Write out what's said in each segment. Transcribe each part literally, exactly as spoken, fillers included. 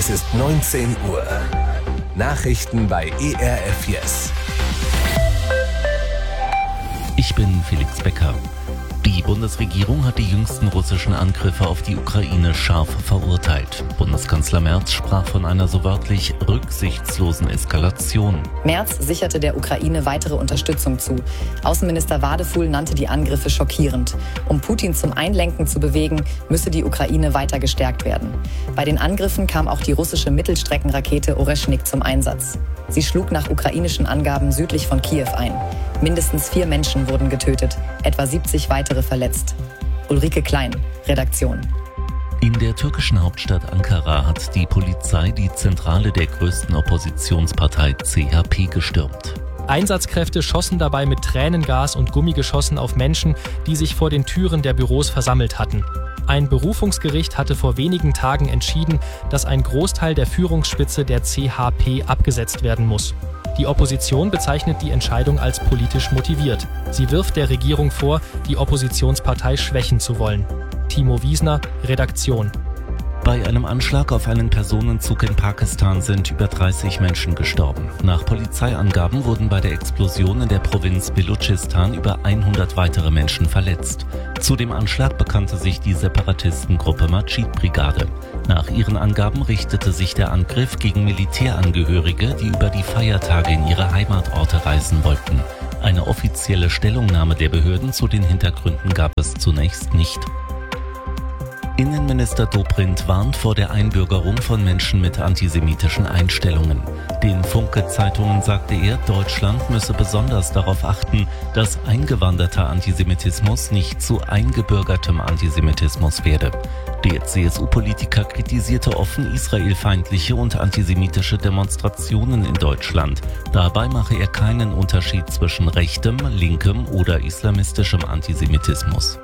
Es ist neunzehn Uhr. Nachrichten bei E R F Yes. Ich bin Felix Becker. Die Bundesregierung hat die jüngsten russischen Angriffe auf die Ukraine scharf verurteilt. Bundeskanzler Merz sprach von einer so wörtlich rücksichtslosen Eskalation. Merz sicherte der Ukraine weitere Unterstützung zu. Außenminister Wadefuhl nannte die Angriffe schockierend. Um Putin zum Einlenken zu bewegen, müsse die Ukraine weiter gestärkt werden. Bei den Angriffen kam auch die russische Mittelstreckenrakete Oreschnik zum Einsatz. Sie schlug nach ukrainischen Angaben südlich von Kiew ein. Mindestens vier Menschen wurden getötet, etwa siebzig weitere verletzt. Ulrike Klein, Redaktion. In der türkischen Hauptstadt Ankara hat die Polizei die Zentrale der größten Oppositionspartei C H P gestürmt. Einsatzkräfte schossen dabei mit Tränengas und Gummigeschossen auf Menschen, die sich vor den Türen der Büros versammelt hatten. Ein Berufungsgericht hatte vor wenigen Tagen entschieden, dass ein Großteil der Führungsspitze der C H P abgesetzt werden muss. Die Opposition bezeichnet die Entscheidung als politisch motiviert. Sie wirft der Regierung vor, die Oppositionspartei schwächen zu wollen. Timo Wiesner, Redaktion. Bei einem Anschlag auf einen Personenzug in Pakistan sind über dreißig Menschen gestorben. Nach Polizeiangaben wurden bei der Explosion in der Provinz Belutschistan über hundert weitere Menschen verletzt. Zu dem Anschlag bekannte sich die Separatistengruppe Majid-Brigade. Nach ihren Angaben richtete sich der Angriff gegen Militärangehörige, die über die Feiertage in ihre Heimatorte reisen wollten. Eine offizielle Stellungnahme der Behörden zu den Hintergründen gab es zunächst nicht. Innenminister Dobrindt warnt vor der Einbürgerung von Menschen mit antisemitischen Einstellungen. Den Funke-Zeitungen sagte er, Deutschland müsse besonders darauf achten, dass eingewanderter Antisemitismus nicht zu eingebürgertem Antisemitismus werde. Der C S U-Politiker kritisierte offen israelfeindliche und antisemitische Demonstrationen in Deutschland. Dabei mache er keinen Unterschied zwischen rechtem, linkem oder islamistischem Antisemitismus.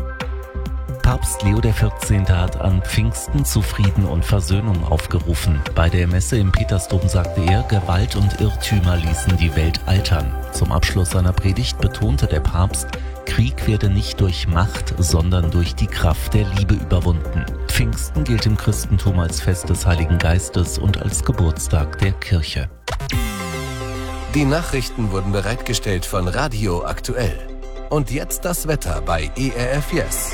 Papst Leo der vierzehnte. Hat an Pfingsten zu Frieden und Versöhnung aufgerufen. Bei der Messe im Petersdom sagte er, Gewalt und Irrtümer ließen die Welt altern. Zum Abschluss seiner Predigt betonte der Papst, Krieg werde nicht durch Macht, sondern durch die Kraft der Liebe überwunden. Pfingsten gilt im Christentum als Fest des Heiligen Geistes und als Geburtstag der Kirche. Die Nachrichten wurden bereitgestellt von Radio Aktuell. Und jetzt das Wetter bei E R F Yes.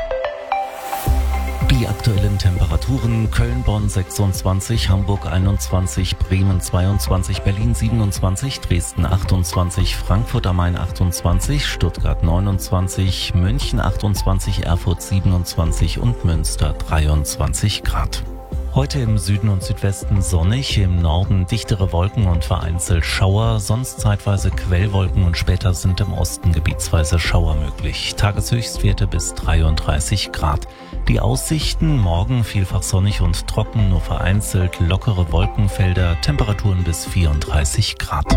Die aktuellen Temperaturen: Köln, Bonn sechsundzwanzig, Hamburg einundzwanzig, Bremen zweiundzwanzig, Berlin siebenundzwanzig, Dresden achtundzwanzig, Frankfurt am Main achtundzwanzig, Stuttgart neunundzwanzig, München achtundzwanzig, Erfurt siebenundzwanzig und Münster dreiundzwanzig Grad. Heute im Süden und Südwesten sonnig, im Norden dichtere Wolken und vereinzelt Schauer, sonst zeitweise Quellwolken und später sind im Osten gebietsweise Schauer möglich. Tageshöchstwerte bis dreiunddreißig Grad. Die Aussichten: morgen vielfach sonnig und trocken, nur vereinzelt lockere Wolkenfelder, Temperaturen bis vierunddreißig Grad.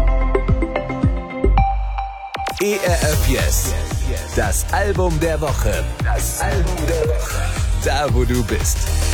E R F Yes, das Album der Woche. Das Album der Woche. Da, wo du bist.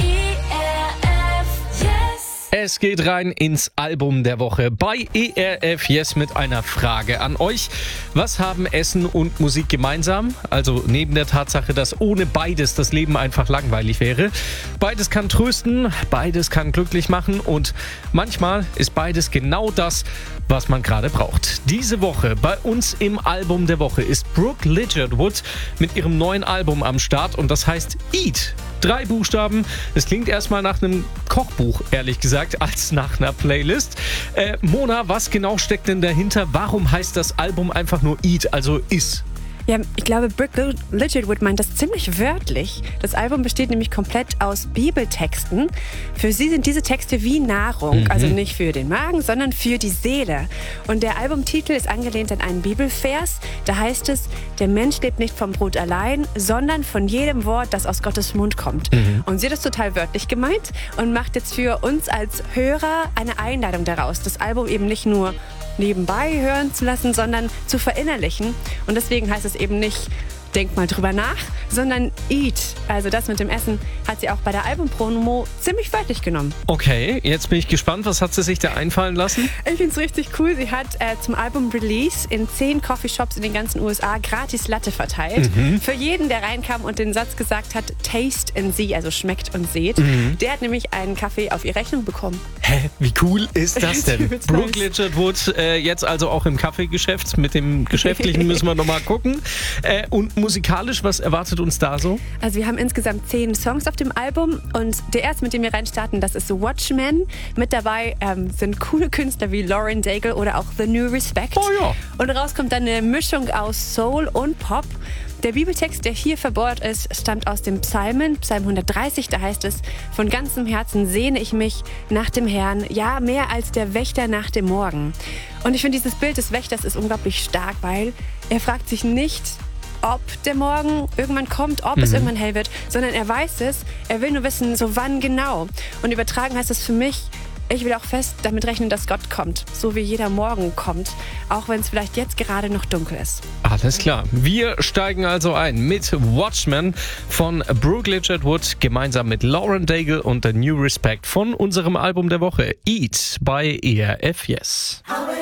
Es geht rein ins Album der Woche bei E R F Yes mit einer Frage an euch. Was haben Essen und Musik gemeinsam? Also neben der Tatsache, dass ohne beides das Leben einfach langweilig wäre. Beides kann trösten, beides kann glücklich machen und manchmal ist beides genau das, was man gerade braucht. Diese Woche bei uns im Album der Woche ist Brooke Ligertwood mit ihrem neuen Album am Start und das heißt Eat. Drei Buchstaben. Es klingt erstmal nach einem Kochbuch, ehrlich gesagt, als nach einer Playlist. Äh, Mona, was genau steckt denn dahinter? Warum heißt das Album einfach nur Eat, also Iss? Ja, ich glaube, Brooke Ligertwood meint das ziemlich wörtlich. Das Album besteht nämlich komplett aus Bibeltexten. Für sie sind diese Texte wie Nahrung, mhm. also nicht für den Magen, sondern für die Seele. Und der Albumtitel ist angelehnt an einen Bibelvers. Da heißt es, der Mensch lebt nicht vom Brot allein, sondern von jedem Wort, das aus Gottes Mund kommt. Mhm. Und sie hat das total wörtlich gemeint und macht jetzt für uns als Hörer eine Einladung daraus, das Album eben nicht nur nebenbei hören zu lassen, sondern zu verinnerlichen. Und deswegen heißt es eben nicht denk mal drüber nach, sondern eat. Also das mit dem Essen hat sie auch bei der Albumpromo ziemlich wörtlich genommen. Okay, jetzt bin ich gespannt. Was hat sie sich da einfallen lassen? Ich finde es richtig cool. Sie hat äh, zum Album-Release in zehn Coffeeshops in den ganzen U S A gratis Latte verteilt. Mhm. Für jeden, der reinkam und den Satz gesagt hat, taste and see, also schmeckt und seht. Mhm. Der hat nämlich einen Kaffee auf ihre Rechnung bekommen. Hä, wie cool ist das denn? Brooke Ligertwood äh, jetzt also auch im Kaffeegeschäft. Mit dem Geschäftlichen müssen wir nochmal gucken. Äh, und musikalisch, was erwartet uns da so? Also wir haben insgesamt zehn Songs auf dem Album und der erste, mit dem wir reinstarten, das ist Watchmen. Mit dabei ähm, sind coole Künstler wie Lauren Daigle oder auch The New Respect. Oh ja. Und raus kommt dann eine Mischung aus Soul und Pop. Der Bibeltext, der hier verbohrt ist, stammt aus dem Psalmen, Psalm hundertdreißig. Da heißt es, von ganzem Herzen sehne ich mich nach dem Herrn, ja, mehr als der Wächter nach dem Morgen. Und ich finde, dieses Bild des Wächters ist unglaublich stark, weil er fragt sich nicht, ob der Morgen irgendwann kommt, ob mhm. es irgendwann hell wird, sondern er weiß es, er will nur wissen, so wann genau. Und übertragen heißt es für mich, ich will auch fest damit rechnen, dass Gott kommt, so wie jeder Morgen kommt, auch wenn es vielleicht jetzt gerade noch dunkel ist. Alles klar. Wir steigen also ein mit Watchmen von Brooke Ligertwood gemeinsam mit Lauren Daigle und The New Respect von unserem Album der Woche Eat bei E R F Yes.